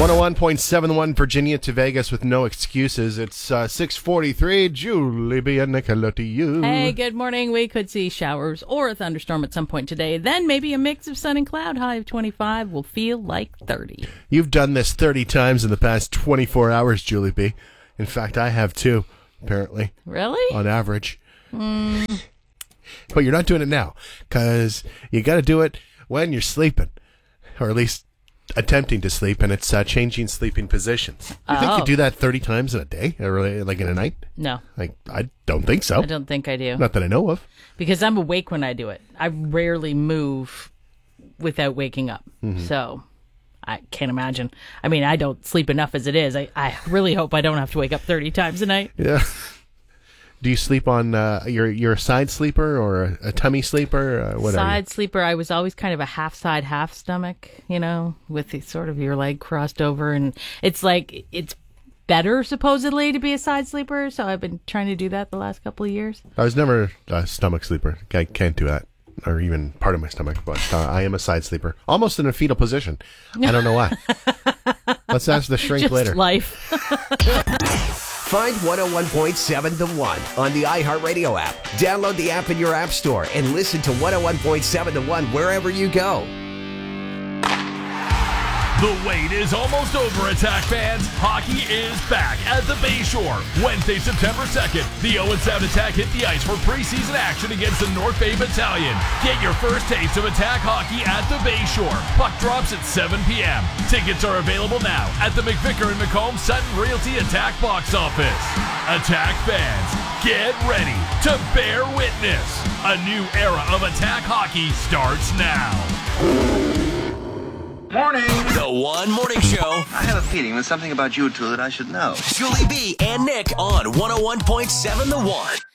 101.71 Virginia to Vegas with no excuses. It's 6:43. Julie B. and Nicola to you. Hey, good morning. We could see showers or a thunderstorm at some point today. Then maybe a mix of sun and cloud. High of 25 will feel like 30. You've done this 30 times in the past 24 hours, Julie B. In fact, I have too, apparently. Really? On average. But you're not doing it now because you got to do it when you're sleeping, or at least attempting to sleep, and it's changing sleeping positions. You think you do that 30 times in a day, or like in a night? No. I don't think so. I don't think I do. Not that I know of. Because I'm awake when I do it. I rarely move without waking up. Mm-hmm. So I can't imagine. I mean, I don't sleep enough as it is. I really hope I don't have to wake up 30 times a night. Yeah. Do you sleep on you're a side sleeper or a tummy sleeper? What side sleeper. I was always kind of a half side, half stomach, with the sort of your leg crossed over. And it's like, it's better supposedly to be a side sleeper. So I've been trying to do that the last couple of years. I was never a stomach sleeper. I can't do that. Or even part of my stomach. But I am a side sleeper. Almost in a fetal position. I don't know why. Let's ask the shrink Just later. Life. Find 101.7 The One on the iHeartRadio app. Download the app in your app store and listen to 101.7 The One wherever you go. The wait is almost over, Attack fans. Hockey is back at the Bayshore. Wednesday, September 2nd, the 0-7 Attack hit the ice for preseason action against the North Bay Battalion. Get your first taste of Attack hockey at the Bayshore. Puck drops at 7 p.m. Tickets are available now at the McVicker and McComb Sutton Realty Attack box office. Attack fans, get ready to bear witness. A new era of Attack hockey starts now. Morning. The One Morning Show. I have a feeling there's something about you two that I should know. Julie B. and Nick on 101.7 The One.